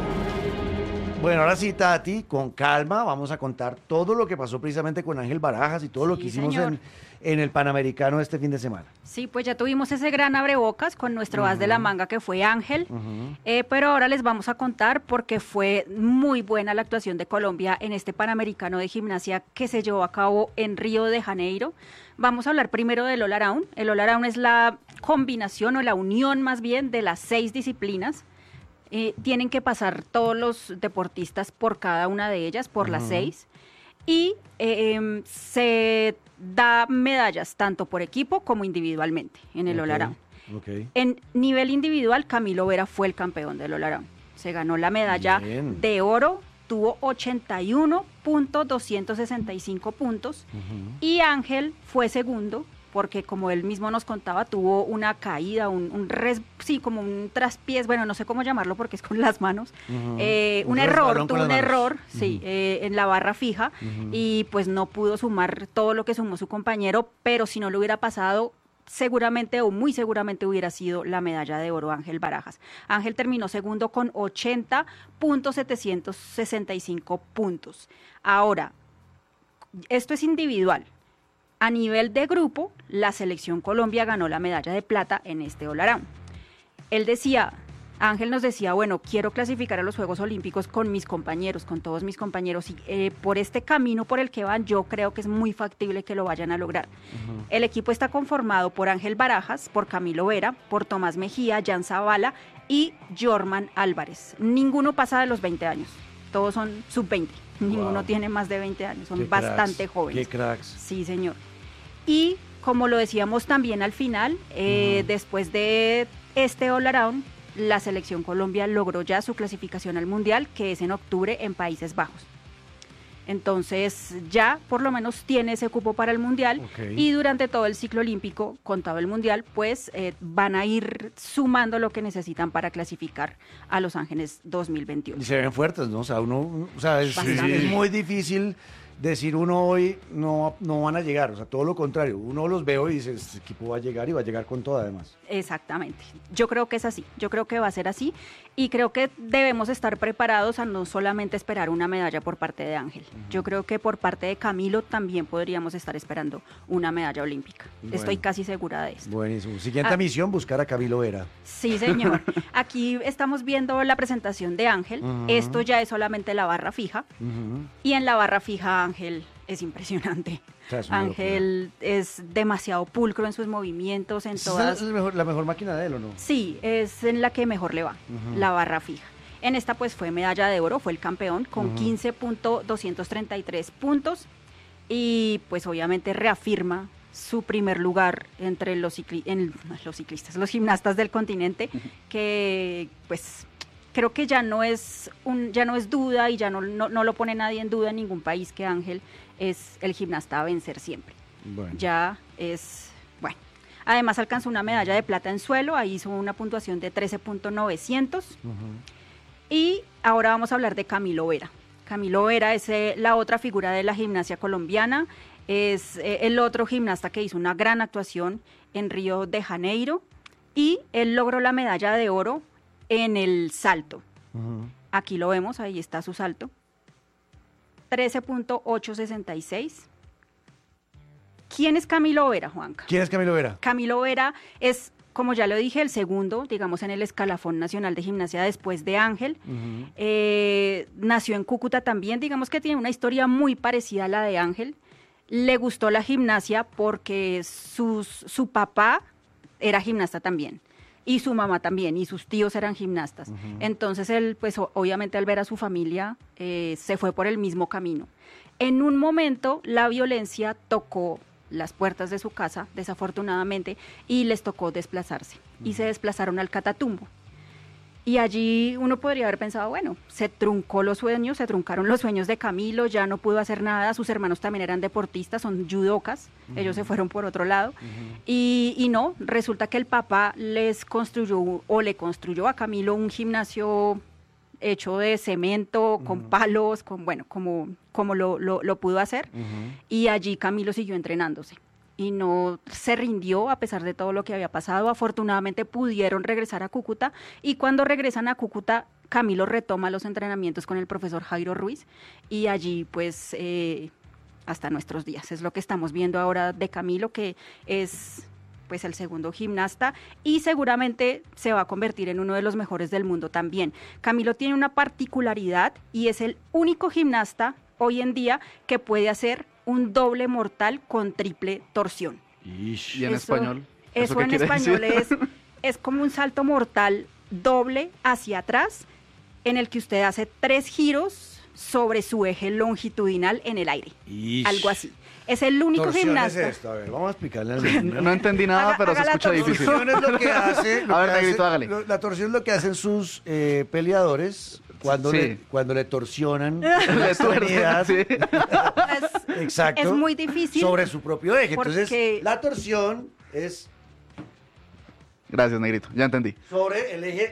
Bueno, ahora sí, Tati, con calma, vamos a contar todo lo que pasó precisamente con Ángel Barajas y todo Sí, lo que hicimos señor. en, en el Panamericano este fin de semana. Sí, pues ya tuvimos ese gran abrebocas con nuestro as de la manga que fue Ángel, Uh-huh. eh, pero ahora les vamos a contar porque fue muy buena la actuación de Colombia en este Panamericano de Gimnasia que se llevó a cabo en Río de Janeiro. Vamos a hablar primero del All Around. El All Around es la combinación o la unión más bien de las seis disciplinas. Eh, tienen que pasar todos los deportistas por cada una de ellas, por las seis, y eh, em, se da medallas tanto por equipo como individualmente en el Ok, All Around. ok. En nivel individual, Camilo Vera fue el campeón del All Around. Se ganó la medalla Bien. de oro, tuvo ochenta y uno punto doscientos sesenta y cinco puntos, Ujú. y Ángel fue segundo, porque como él mismo nos contaba, tuvo una caída, un, un res, sí, como un traspiés, bueno, no sé cómo llamarlo porque es con las manos, Ujú. eh, un, Un error, resbalón con tuvo las un manos. error, sí, Ujú. eh, en la barra fija, Ujú. y pues no pudo sumar todo lo que sumó su compañero, pero si no le hubiera pasado, seguramente o muy seguramente hubiera sido la medalla de oro Ángel Barajas. Ángel terminó segundo con ochenta punto setecientos sesenta y cinco puntos. Ahora, esto es individual. A nivel de grupo, la selección Colombia ganó la medalla de plata en este All Around. Él decía, Ángel nos decía, bueno, quiero clasificar a los Juegos Olímpicos con mis compañeros, con todos mis compañeros, y eh, por este camino por el que van, yo creo que es muy factible que lo vayan a lograr. Uh-huh. El equipo está conformado por Ángel Barajas, por Camilo Vera, por Tomás Mejía, Jan Zavala y Jorman Álvarez. Ninguno pasa de los veinte años, todos son sub veinte, wow. Ninguno tiene más de veinte años, son Qué bastante cracks, jóvenes. Qué cracks. Sí, señor. Y como lo decíamos también al final, eh, uh-huh. después de este All Around, la selección Colombia logró ya su clasificación al Mundial, que es en octubre en Países Bajos. Entonces ya por lo menos tiene ese cupo para el Mundial, okay. Y durante todo el ciclo olímpico, contado el Mundial, pues eh, van a ir sumando lo que necesitan para clasificar a Los Ángeles dos mil veintiuno. Y se ven fuertes, ¿no? O sea, uno, o sea es, sí. es muy difícil decir uno hoy no, no van a llegar, o sea, todo lo contrario, uno los ve hoy y dice, este equipo va a llegar y va a llegar con todo además. Exactamente, yo creo que es así, yo creo que va a ser así y creo que debemos estar preparados a no solamente esperar una medalla por parte de Ángel, uh-huh. Yo creo que por parte de Camilo también podríamos estar esperando una medalla olímpica, bueno. Estoy casi segura de esto. Buenísimo, siguiente ah, misión, buscar a Camilo Vera. Sí, señor, aquí estamos viendo la presentación de Ángel, uh-huh. Esto ya es solamente la barra fija, uh-huh. Y en la barra fija Ángel es impresionante. O sea, es Ángel locura. Es demasiado pulcro en sus movimientos, en todas. ¿Es la mejor, la mejor máquina de él o no? Sí, es en la que mejor le va, uh-huh. La barra fija. En esta pues fue medalla de oro, fue el campeón con uh-huh. quince punto doscientos treinta y tres puntos y pues obviamente reafirma su primer lugar entre los, cicli- en, los ciclistas, los gimnastas del continente, uh-huh. Que pues creo que ya no es un, ya no es duda y ya no, no, no lo pone nadie en duda en ningún país que Ángel es el gimnasta a vencer siempre. Bueno. Ya es, bueno. Además alcanzó una medalla de plata en suelo, ahí hizo una puntuación de trece punto novecientos. Uh-huh. Y ahora vamos a hablar de Camilo Vera. Camilo Vera es eh, la otra figura de la gimnasia colombiana, es eh, el otro gimnasta que hizo una gran actuación en Río de Janeiro y él logró la medalla de oro en el salto. Uh-huh. Aquí lo vemos, ahí está su salto. trece punto ochocientos sesenta y seis. ¿Quién es Camilo Vera, Juanca? ¿Quién es Camilo Vera? Camilo Vera es, como ya lo dije, el segundo, digamos, en el escalafón nacional de gimnasia después de Ángel. Uh-huh. eh, nació en Cúcuta también, digamos que tiene una historia muy parecida a la de Ángel. Le gustó la gimnasia porque sus, su papá era gimnasta también. Y su mamá también, y sus tíos eran gimnastas. Uh-huh. Entonces él, pues obviamente al ver a su familia, eh, se fue por el mismo camino. En un momento la violencia tocó las puertas de su casa, desafortunadamente, y les tocó desplazarse. Uh-huh. Y se desplazaron al Catatumbo. Y allí uno podría haber pensado, bueno, se truncó los sueños, se truncaron los sueños de Camilo, ya no pudo hacer nada, sus hermanos también eran deportistas, son judocas, uh-huh. ellos se fueron por otro lado, uh-huh. y, y no, resulta que el papá les construyó, o le construyó a Camilo un gimnasio hecho de cemento, con uh-huh. palos, con bueno, como, como lo, lo, lo pudo hacer, uh-huh. y allí Camilo siguió entrenándose. Y no se rindió a pesar de todo lo que había pasado. Afortunadamente pudieron regresar a Cúcuta y cuando regresan a Cúcuta, Camilo retoma los entrenamientos con el profesor Jairo Ruiz y allí pues eh, hasta nuestros días. Es lo que estamos viendo ahora de Camilo, que es pues el segundo gimnasta y seguramente se va a convertir en uno de los mejores del mundo también. Camilo tiene una particularidad y es el único gimnasta hoy en día que puede hacer un doble mortal con triple torsión. Ish. ¿Y en eso, español? ¿Eso, eso en español es, es como un salto mortal doble hacia atrás en el que usted hace tres giros sobre su eje longitudinal en el aire. Ish. Algo así. Es el único torsión gimnasta. Es esto. A ver, vamos a explicarle al No, no entendí nada, haga, pero haga se escucha difícil. La torsión es lo que hace. Lo a ver, que Negrito, hace, hágale. Lo, la torsión es lo que hacen sus eh, peleadores cuando, sí. le, cuando le torsionan la extremidad. Sí. Es, exacto. Es muy difícil. Sobre su propio eje. Porque... Entonces, la torsión es... Gracias, Negrito. Ya entendí. Sobre el eje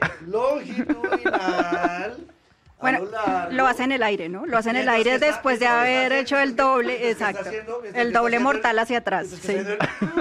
longitudinal. Bueno, lo, lo hace en el aire, ¿no? Lo hace en el aire está, después de haber hecho el doble, exacto. Haciendo, el doble mortal el, hacia atrás. Sí. El,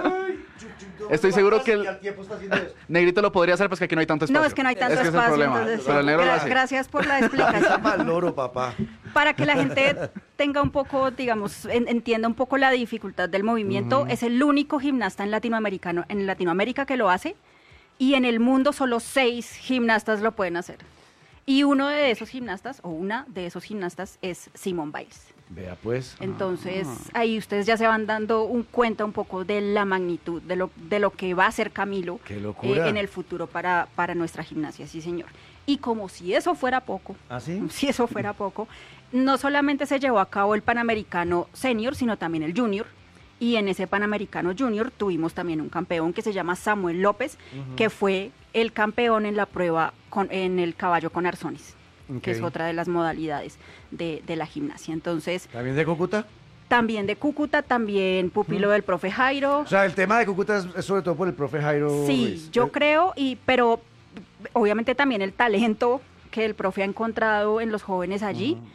Estoy seguro que el Negrito lo podría hacer, pues que aquí no hay tanto espacio. No, es que no hay tanto es que espacio. Es el problema. Entonces, Pero el negro gra- lo hace. Gracias por la explicación. Mal loro, papá. Para que la gente tenga un poco, digamos, en, entienda un poco la dificultad del movimiento, uh-huh. es el único gimnasta en latinoamericano, en Latinoamérica que lo hace, y en el mundo solo seis gimnastas lo pueden hacer. Y uno de esos gimnastas, o una de esos gimnastas, es Simone Biles. Vea pues. Entonces, ah. ahí ustedes ya se van dando un cuenta un poco de la magnitud, de lo, de lo que va a hacer Camilo Qué locura. Eh, en el futuro para, para nuestra gimnasia, sí señor. Y como si eso fuera poco, ¿Ah, sí? si eso fuera poco, no solamente se llevó a cabo el Panamericano Senior, sino también el Junior. Y en ese Panamericano Junior tuvimos también un campeón que se llama Samuel López, uh-huh. que fue el campeón en la prueba con, en el caballo con arzones, okay. que es otra de las modalidades de, de la gimnasia. Entonces, ¿también de Cúcuta? También de Cúcuta, también pupilo uh-huh. del profe Jairo. O sea, el tema de Cúcuta es, es sobre todo por el profe Jairo. Sí, Ruiz. yo creo, y pero obviamente también el talento que el profe ha encontrado en los jóvenes allí. Uh-huh.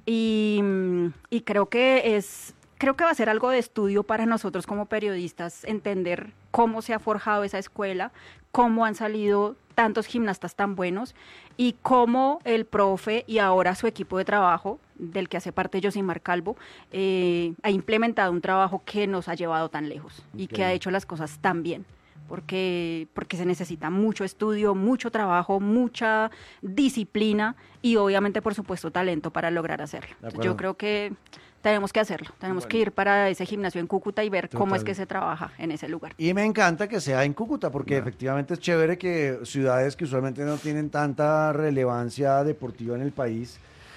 y, y creo que es... Creo que va a ser algo de estudio para nosotros como periodistas, entender cómo se ha forjado esa escuela, cómo han salido tantos gimnastas tan buenos y cómo el profe y ahora su equipo de trabajo, del que hace parte Josimar Calvo, eh, ha implementado un trabajo que nos ha llevado tan lejos y okay. que ha hecho las cosas tan bien. Porque, porque se necesita mucho estudio, mucho trabajo, mucha disciplina y obviamente, por supuesto, talento para lograr hacerlo. Yo creo que tenemos que hacerlo, tenemos bueno. que ir para ese gimnasio en Cúcuta y ver Total. cómo es que se trabaja en ese lugar. Y me encanta que sea en Cúcuta, porque no. efectivamente es chévere que ciudades que usualmente no tienen tanta relevancia deportiva en el país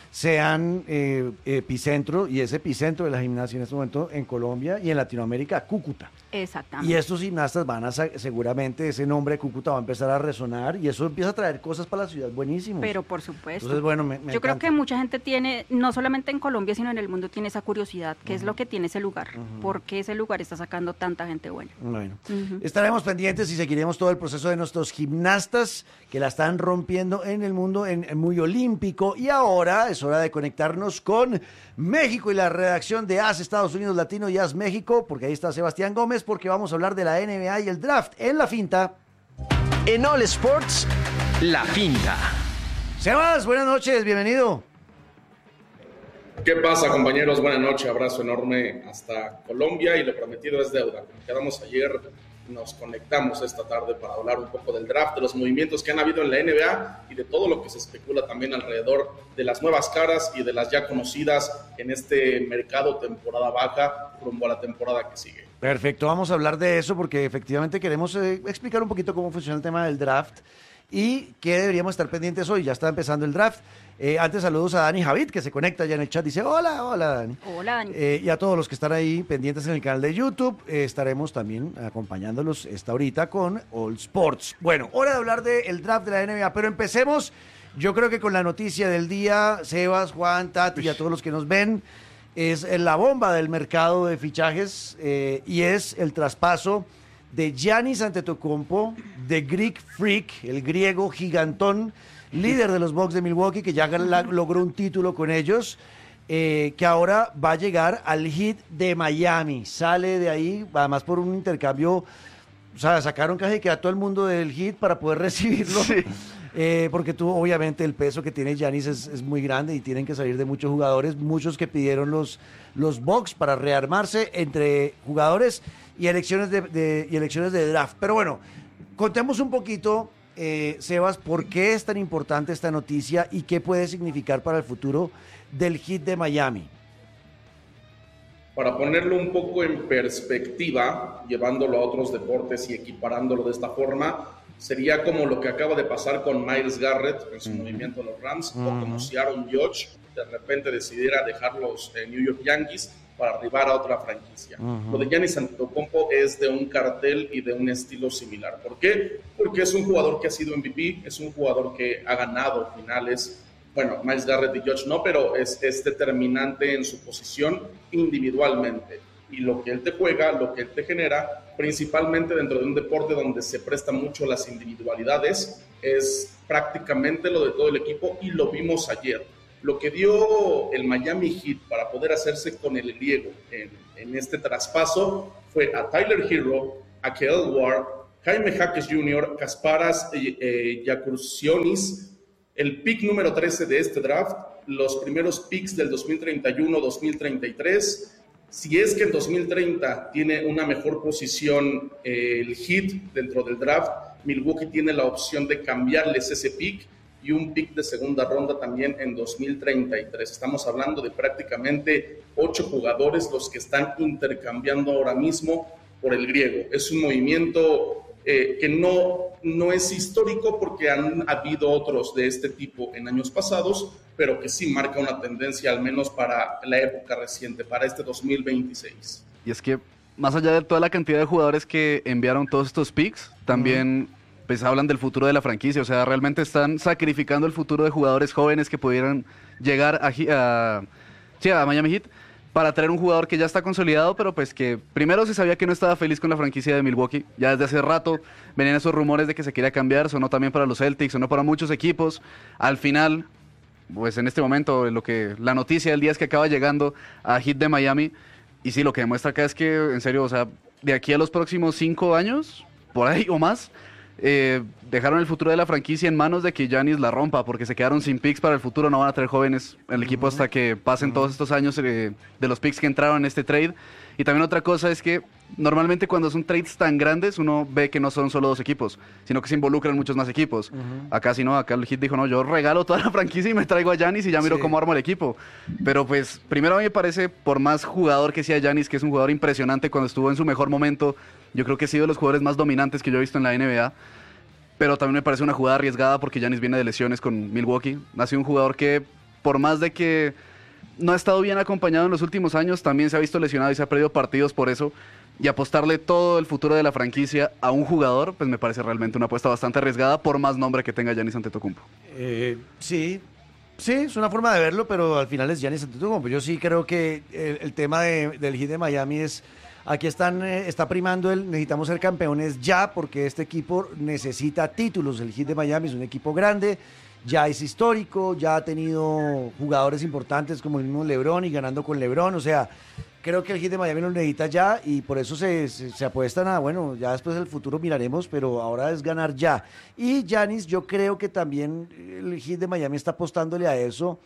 sean eh, epicentro, y es epicentro de la gimnasia en este momento en Colombia y en Latinoamérica, Cúcuta. Exactamente. Y estos gimnastas van a, seguramente ese nombre Cúcuta va a empezar a resonar y eso empieza a traer cosas para la ciudad buenísimos. Pero por supuesto. Entonces, bueno, me, me Yo encanta. creo que mucha gente tiene, no solamente en Colombia, sino en el mundo, tiene esa curiosidad, qué uh-huh. es lo que tiene ese lugar, uh-huh. por qué ese lugar está sacando tanta gente buena. Bueno, uh-huh. estaremos pendientes y seguiremos todo el proceso de nuestros gimnastas que la están rompiendo en el mundo en, en muy olímpico. Y ahora es hora de conectarnos con México y la redacción de A S Estados Unidos Latino y A S México, porque ahí está Sebastián Gómez, porque vamos a hablar de la N B A y el draft en La Finta. En All Sports, La Finta. Sebas, buenas noches, bienvenido. ¿Qué pasa, compañeros? Buenas noches, abrazo enorme hasta Colombia y lo prometido es deuda. Como quedamos ayer, nos conectamos esta tarde para hablar un poco del draft, de los movimientos que han habido en la N B A y de todo lo que se especula también alrededor de las nuevas caras y de las ya conocidas en este mercado temporada baja rumbo a la temporada que sigue. Perfecto, vamos a hablar de eso porque efectivamente queremos eh, explicar un poquito cómo funciona el tema del draft y qué deberíamos estar pendientes hoy. Ya está empezando el draft. Eh, antes saludos a Dani Javid, que se conecta ya en el chat. Dice, hola, hola, Dani. Hola, Dani. Eh, y a todos los que están ahí pendientes en el canal de YouTube, eh, estaremos también acompañándolos esta horita con All Sports. Bueno, hora de hablar del draft de la N B A, pero empecemos, yo creo que con la noticia del día, Sebas, Juan, Tati y a todos los que nos ven, es la bomba del mercado de fichajes eh, y es el traspaso de Giannis Antetokounmpo, de Greek Freak, el griego gigantón, líder de los Bucks de Milwaukee, que ya la, logró un título con ellos, eh, que ahora va a llegar al Heat de Miami. Sale de ahí, además por un intercambio, o sea, sacaron casi que a todo el mundo del Heat para poder recibirlo. Sí. Eh, porque tú, obviamente, el peso que tiene Giannis es, es muy grande y tienen que salir de muchos jugadores, muchos que pidieron los, los Bucks para rearmarse entre jugadores y elecciones de, de, y elecciones de draft. Pero bueno, contemos un poquito, eh, Sebas, por qué es tan importante esta noticia y qué puede significar para el futuro del Heat de Miami. Para ponerlo un poco en perspectiva, llevándolo a otros deportes y equiparándolo de esta forma, sería como lo que acaba de pasar con Myles Garrett en su uh-huh. movimiento de los Rams, uh-huh. o como si Aaron Judge de repente decidiera dejar los eh, New York Yankees para arribar a otra franquicia. Uh-huh. Lo de Giannis Antetokounmpo es de un cartel y de un estilo similar. ¿Por qué? Porque es un jugador que ha sido M V P, es un jugador que ha ganado finales. Bueno, Myles Garrett y Judge no, pero es, es determinante en su posición individualmente. Y lo que él te juega, lo que él te genera, principalmente dentro de un deporte donde se presta mucho las individualidades, es prácticamente lo de todo el equipo y lo vimos ayer. Lo que dio el Miami Heat para poder hacerse con el griego en, en este traspaso fue a Tyler Hero, a Kael Ward, Jaime Jaques junior, Kasparas eh, Giannakoulis, el pick número trece de este draft, los primeros picks del dos mil treinta y uno dos mil treinta y tres. Si es que en dos mil treinta tiene una mejor posición eh, el Heat dentro del draft, Milwaukee tiene la opción de cambiarles ese pick y un pick de segunda ronda también en dos mil treinta y tres. Estamos hablando de prácticamente ocho jugadores los que están intercambiando ahora mismo por el griego. Es un movimiento eh, que no, no es histórico porque han habido otros de este tipo en años pasados, pero que sí marca una tendencia al menos para la época reciente, para este dos mil veintiséis. Y es que más allá de toda la cantidad de jugadores que enviaron todos estos picks, también uh-huh. pues hablan del futuro de la franquicia, o sea, realmente están sacrificando el futuro de jugadores jóvenes que pudieran llegar a, a, sí, a Miami Heat para traer un jugador que ya está consolidado, pero pues que primero se sabía que no estaba feliz con la franquicia de Milwaukee. Ya desde hace rato venían esos rumores de que se quería cambiar, sonó también para los Celtics, sonó para muchos equipos. Al final, pues en este momento, lo que la noticia del día es que acaba llegando a Heat de Miami. Y sí, lo que demuestra acá es que, en serio, o sea, de aquí a los próximos cinco años, por ahí o más, eh, dejaron el futuro de la franquicia en manos de que Giannis la rompa, porque se quedaron sin picks para el futuro, no van a traer jóvenes en el equipo hasta que pasen todos estos años eh, de los picks que entraron en este trade. Y también otra cosa es que normalmente cuando son trades tan grandes uno ve que no son solo dos equipos, sino que se involucran muchos más equipos. Uh-huh. Acá sí no, acá el Heat dijo, no, yo regalo toda la franquicia y me traigo a Giannis y ya miro sí. cómo armo el equipo. Pero pues primero a mí me parece, por más jugador que sea Giannis, que es un jugador impresionante cuando estuvo en su mejor momento, yo creo que ha sido de los jugadores más dominantes que yo he visto en la N B A. Pero también me parece una jugada arriesgada porque Giannis viene de lesiones con Milwaukee. Ha sido un jugador que, por más de que no ha estado bien acompañado en los últimos años, también se ha visto lesionado y se ha perdido partidos por eso. Y apostarle todo el futuro de la franquicia a un jugador, pues me parece realmente una apuesta bastante arriesgada, por más nombre que tenga Giannis Antetokounmpo. Eh, sí, sí, es una forma de verlo, pero al final es Giannis Antetokounmpo. Yo sí creo que el, el tema de, del Heat de Miami es... Aquí están, eh, está primando el necesitamos ser campeones ya, porque este equipo necesita títulos. El Heat de Miami es un equipo grande, ya es histórico, ya ha tenido jugadores importantes como el mismo LeBron y ganando con LeBron. O sea, creo que el Heat de Miami lo necesita ya y por eso se, se, se apuestan a, bueno, ya después del futuro miraremos, pero ahora es ganar ya. Y Giannis, yo creo que también el Heat de Miami está apostándole a eso,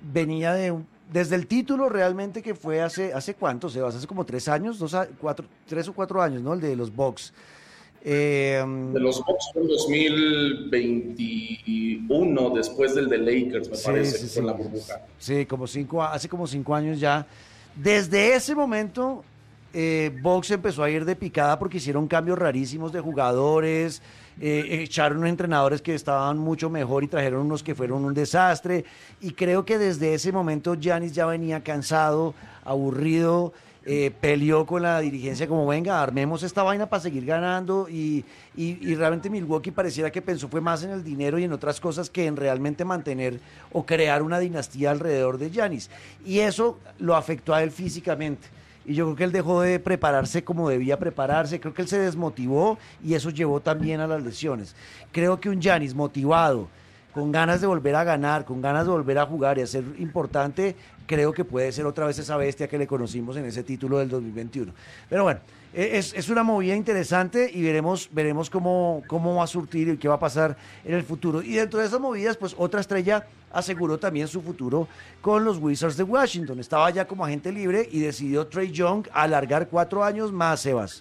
venía de un- desde el título realmente que fue hace, ¿hace cuánto, Sebas? Hace como tres años, dos a- cuatro, tres o cuatro años, ¿no? El de los Bucks. Eh, De los Bucks fue en dos mil veintiuno, después del de Lakers, me Sí, parece, sí, que sí. fue en la burbuja. Sí, como cinco, a- hace como cinco años ya. Desde ese momento, eh, Bucks empezó a ir de picada porque hicieron cambios rarísimos de jugadores, eh, echaron unos entrenadores que estaban mucho mejor y trajeron unos que fueron un desastre. Y creo que desde ese momento Giannis ya venía cansado, aburrido, eh, peleó con la dirigencia como venga, armemos esta vaina para seguir ganando y, y- y realmente Milwaukee pareciera que pensó fue más en el dinero y en otras cosas que en realmente mantener o crear una dinastía alrededor de Giannis. Y eso lo afectó a él físicamente. Y yo creo que él dejó de prepararse como debía prepararse, creo que él se desmotivó y eso llevó también a las lesiones. Creo que un Giannis motivado, con ganas de volver a ganar, con ganas de volver a jugar y a ser importante, creo que puede ser otra vez esa bestia que le conocimos en ese título del dos mil veintiuno. Pero bueno, e- es, es una movida interesante y veremos, veremos cómo, cómo va a surtir y qué va a pasar en el futuro. Y dentro de esas movidas, pues otra estrella aseguró también su futuro con los Wizards de Washington. Estaba ya como agente libre y decidió Trae Young alargar cuatro años más, Sebas.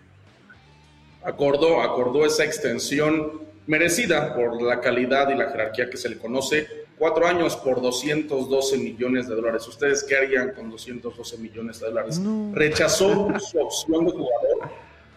Acordó, acordó esa extensión merecida por la calidad y la jerarquía que se le conoce. Cuatro años por doscientos doce millones de dólares. ¿Ustedes qué harían con doscientos doce millones de dólares? No. Rechazó su opción de jugador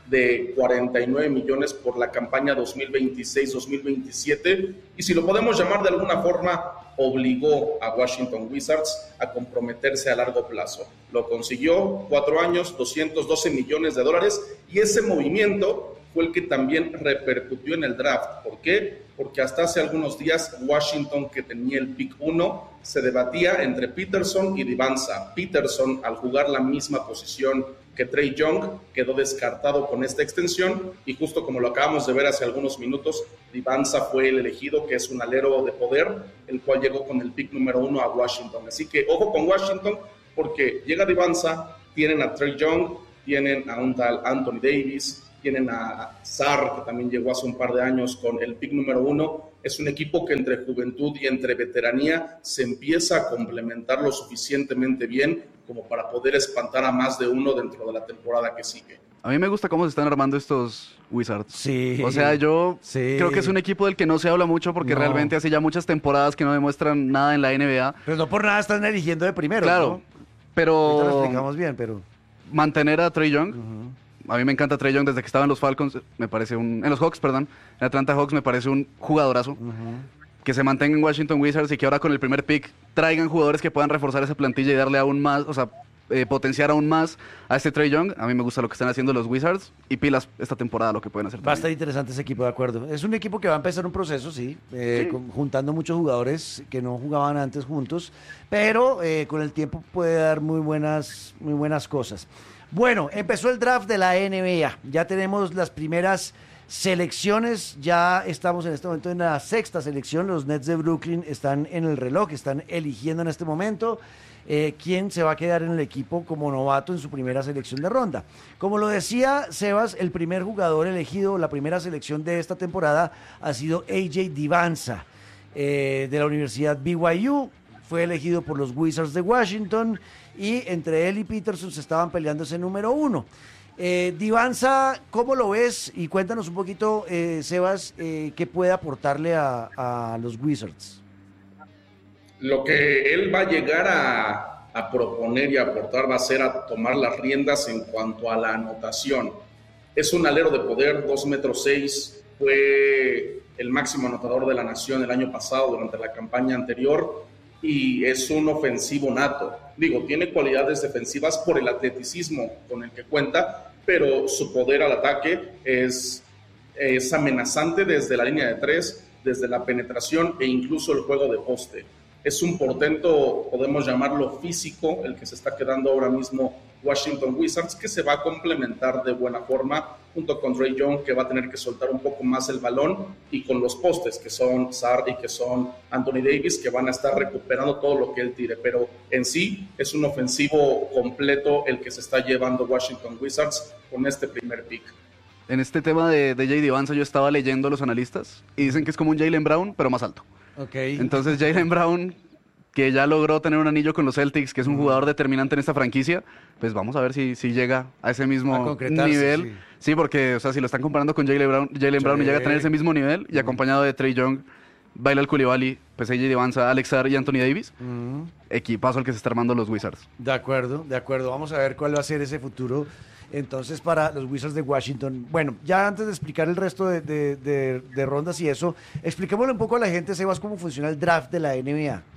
de cuarenta y nueve millones por la campaña dos mil veintiséis dos mil veintisiete y si lo podemos llamar de alguna forma, obligó a Washington Wizards a comprometerse a largo plazo. Lo consiguió, cuatro años, doscientos doce millones de dólares y ese movimiento fue el que también repercutió en el draft. ¿Por qué? Porque hasta hace algunos días Washington, que tenía el pick uno, se debatía entre Peterson y Divanza. Peterson, al jugar la misma posición que Trae Young, quedó descartado con esta extensión y justo como lo acabamos de ver hace algunos minutos, Divanza fue el elegido, que es un alero de poder, el cual llegó con el pick número uno a Washington. Así que ojo con Washington, porque llega Divanza, tienen a Trae Young, tienen a un tal Anthony Davis, tienen a Sarr, que también llegó hace un par de años con el pick número uno. Es un equipo que entre juventud y entre veteranía se empieza a complementar lo suficientemente bien como para poder espantar a más de uno dentro de la temporada que sigue. A mí me gusta cómo se están armando estos Wizards. Sí. O sea, yo Sí. creo que es un equipo del que no se habla mucho porque No. realmente hace ya muchas temporadas que no demuestran nada en la N B A. Pero no por nada están eligiendo de primero. Claro, ¿no? Ahorita lo pero explicamos bien, pero... mantener a Trae Young, Ujú. a mí me encanta Trae Young desde que estaba en los Falcons, me parece un... En los Hawks, perdón. En Atlanta Hawks me parece un jugadorazo. Ujú. Que se mantenga en Washington Wizards y que ahora con el primer pick traigan jugadores que puedan reforzar esa plantilla y darle aún más, o sea, eh, potenciar aún más a este Trae Young. A mí me gusta lo que están haciendo los Wizards y pilas esta temporada lo que pueden hacer Va a estar también. interesante ese equipo, de acuerdo. Es un equipo que va a empezar un proceso, sí, eh, Sí. con- juntando muchos jugadores que no jugaban antes juntos, pero eh, con el tiempo puede dar muy buenas, muy buenas cosas. Bueno, empezó el draft de la N B A. Ya tenemos las primeras selecciones. Ya estamos en este momento en la sexta selección. Los Nets de Brooklyn están en el reloj, están eligiendo en este momento eh, quién se va a quedar en el equipo como novato en su primera selección de ronda. Como lo decía Sebas, el primer jugador elegido, la primera selección de esta temporada ha sido A J Divanza, eh, de la Universidad B Y U. Fue elegido por los Wizards de Washington y entre él y Peterson se estaban peleando ese número uno. Eh, Divanza, ¿cómo lo ves? Y cuéntanos un poquito, eh, Sebas, eh, qué puede aportarle a, a los Wizards. Lo que él va a llegar a, a proponer y a aportar va a ser a tomar las riendas en cuanto a la anotación. Es un alero de poder, dos metros seis, fue el máximo anotador de la nación el año pasado durante la campaña anterior y es un ofensivo nato. Digo, tiene cualidades defensivas por el atleticismo con el que cuenta, pero su poder al ataque es, es amenazante desde la línea de tres, desde la penetración e incluso el juego de poste. Es un portento, podemos llamarlo físico, el que se está quedando ahora mismo Washington Wizards, que se va a complementar de buena forma junto con Trae Young, que va a tener que soltar un poco más el balón, y con los postes, que son Sarr y que son Anthony Davis, que van a estar recuperando todo lo que él tire. Pero en sí es un ofensivo completo el que se está llevando Washington Wizards con este primer pick. En este tema de, de J D Vance yo estaba leyendo a los analistas y dicen que es como un Jaylen Brown, pero más alto. Ok. Entonces Jaylen Brown que ya logró tener un anillo con los Celtics, que es un uh-huh. jugador determinante en esta franquicia, pues vamos a ver si, si llega a ese mismo a nivel. Sí. sí, porque o sea, si lo están comparando con Jaylen Brown, Jaylen Brown y llega a tener ese mismo nivel, y uh-huh. acompañado de Trae Young, Bilal Coulibaly, pues A J Devanza, Alex Sarr y Anthony Davis, uh-huh. equipazo al que se está armando los Wizards. De acuerdo, de acuerdo. Vamos a ver cuál va a ser ese futuro entonces para los Wizards de Washington. Bueno, ya antes de explicar el resto de, de, de, de rondas y eso, expliquémosle un poco a la gente, Sebas, cómo funciona el draft de la N B A.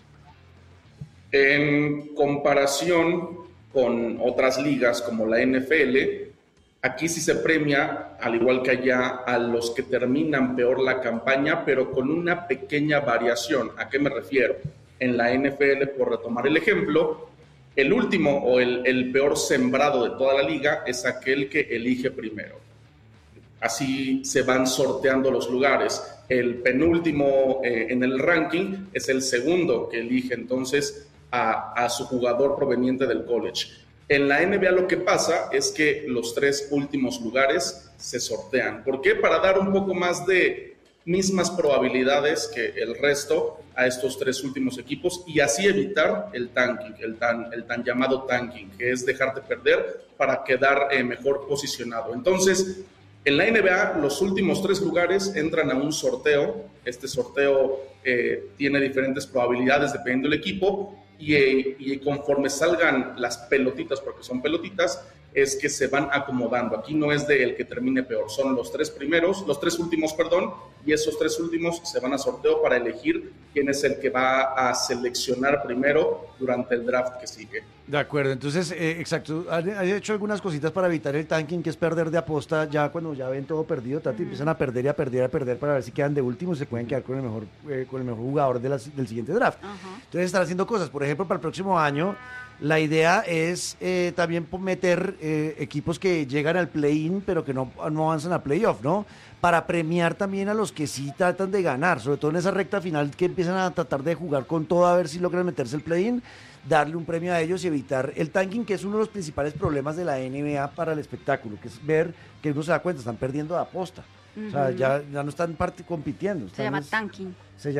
En comparación con otras ligas como la N F L, aquí sí se premia, al igual que allá, a los que terminan peor la campaña, pero con una pequeña variación. ¿A qué me refiero? En la N F L, por retomar el ejemplo, el último o el, el peor sembrado de toda la liga es aquel que elige primero. Así se van sorteando los lugares. El penúltimo eh, en el ranking es el segundo que elige entonces a, a su jugador proveniente del college. En la N B A lo que pasa es que los tres últimos lugares se sortean. ¿Por qué? Para dar un poco más de mismas probabilidades que el resto a estos tres últimos equipos y así evitar el tanking, el tan, el tan llamado tanking, que es dejarte perder para quedar eh, mejor posicionado. Entonces, en la N B A, los últimos tres lugares entran a un sorteo. Este sorteo eh, tiene diferentes probabilidades dependiendo del equipo y, eh, y conforme salgan las pelotitas, porque son pelotitas, es que se van acomodando. Aquí no es de el que termine peor, son los tres primeros, los tres últimos, perdón, y esos tres últimos se van a sorteo para elegir quién es el que va a seleccionar primero durante el draft que sigue. De acuerdo, entonces, eh, exacto, ¿has hecho algunas cositas para evitar el tanking, que es perder de aposta ya cuando ya ven todo perdido, Tati, mm. empiezan a perder y a perder y a perder para ver si quedan de último y se pueden quedar con el mejor, eh, con el mejor jugador de la, del siguiente draft? Uh-huh. Entonces están haciendo cosas, por ejemplo, para el próximo año, la idea es eh, también meter eh, equipos que llegan al play-in, pero que no, no avanzan a playoff, ¿no? Para premiar también a los que sí tratan de ganar, sobre todo en esa recta final que empiezan a tratar de jugar con todo a ver si logran meterse el play-in, darle un premio a ellos y evitar el tanking, que es uno de los principales problemas de la N B A para el espectáculo, que es ver que uno se da cuenta, están perdiendo de aposta. Uh-huh. O sea, ya, ya no están parte compitiendo. Se llama tanking. Se llama